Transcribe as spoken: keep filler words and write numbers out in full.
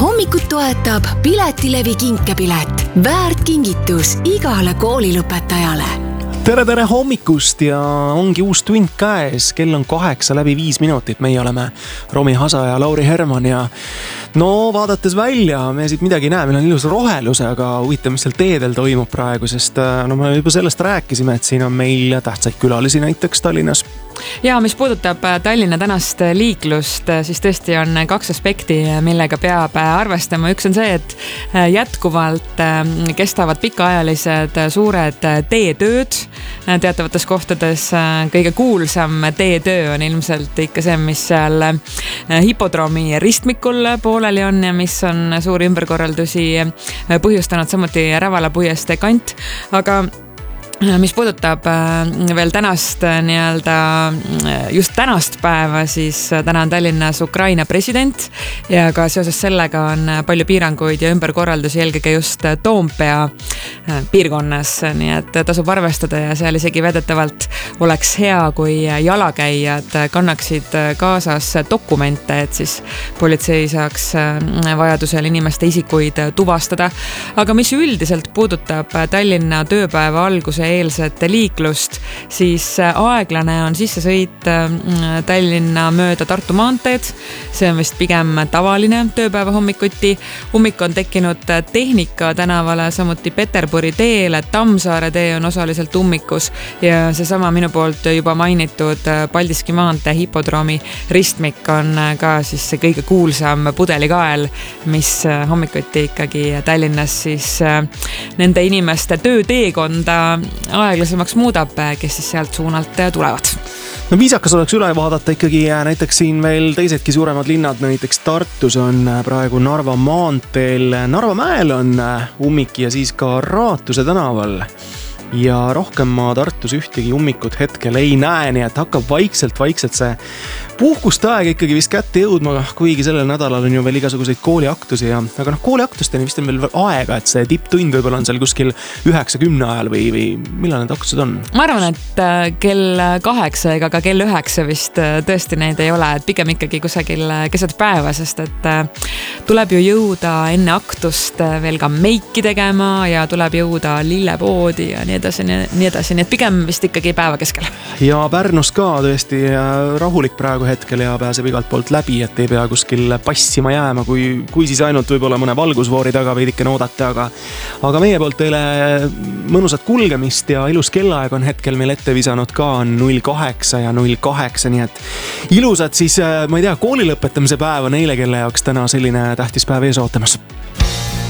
hommikut toetab Piletilevi kinkepilet. Väärt kingitus igale koolilõpetajale. Tere, tere hommikust ja ongi uus tund käes. Kell on kaheksa läbi viis minutit. Meie oleme Romi Hasa ja Lauri Herman ja no vaadates välja, me siit midagi ei näe, meil on ilus roheluse, aga huvitav, mis seal teedel toimub praegu, sest no me juba sellest rääkisime, et siin on meil tähtsaid külalisi näiteks Tallinnas. Ja mis puudutab Tallinna tänast liiklust, siis tõesti on kaks aspekti, millega peab arvestama. Üks on see, et jätkuvalt kestavad pikaajalised suured teetööd teatavates kohtades. Kõige kuulsam teetöö on ilmselt ikka see, mis seal hipodroomi ristmikul pooleli on ja mis on suuri ümberkorraldusi põhjustanud, samuti Rävala puiestee kant, aga mis puudutab veel tänast nii-öelda just tänast päeva, siis täna on Tallinnas Ukraina president ja ka seoses sellega on palju piiranguid ja ümberkorraldusi eelkõige just Toompea piirkonnas, nii et tasub arvestada ja seal isegi vedetavalt oleks hea, kui jalakäijad kannaksid kaasas dokumente, et siis politsei saaks vajadusel inimeste isikuid tuvastada. Aga mis üldiselt puudutab Tallinna tööpäeva alguse eelset liiklust, siis aeglane on sissesõit Tallinna mööda Tartu maanteed. See on vist pigem tavaline tööpäeva hommikuti. Ummik on tekkinud Tehnika tänavale, samuti Peterburi teele, Tammsaare tee on osaliselt ummikus ja seesama minu poolt juba mainitud Paldiski maantee hipodroomi ristmik on ka siis see kõige kuulsam pudelikael, mis hommikuti ikkagi Tallinnas siis nende inimeste tööteekonda aeglasemaks muudab, kes siis sealt suunalt tulevad. No viisakas oleks üle vaadata ikkagi näiteks siin veel teisedki suuremad linnad, näiteks Tartus on praegu Narva maanteel, Narva mäel on ummik ja siis ka Raatuse tänaval. Ja rohkem ma Tartus ühtegi ummikut hetkel ei näe, nii et hakkab vaikselt-vaikselt see puhkuste aeg ikkagi vist kätte jõudma, kuigi sellel nädalal on ju veel igasuguseid kooliaktusi ja, aga noh, kooliaktusteni vist on veel aega, et see tipptund võib-olla on seal kuskil üheksakümne ajal või, või millal need aktused on? Ma arvan, et kell kaheksa ega ka kell üheksa vist tõesti neid ei ole, et pigem ikkagi kusagil keset päeva, sest et tuleb ju jõuda enne aktust veel ka meiki tegema ja tuleb jõuda lillepoodi ja nii edasi, nii edasi, nii et pigem vist ikkagi päeva keskel. Ja Pärnus ka tõesti rahulik praegu hetkel ja pääseb igalt poolt läbi, et ei pea kuskil passima jääma, kui, kui siis ainult võib-olla mõne valgusvoori taga veidikene oodata, aga, aga meie poolt teile mõnusat kulgemist ja ilus kellaaeg on hetkel meil ette visanud ka null kaheksa ja null kaheksa, nii et ilusad siis, ma ei tea, kooli lõpetamise päeva neile, kelle jaoks täna selline tähtis päev ees ootamas.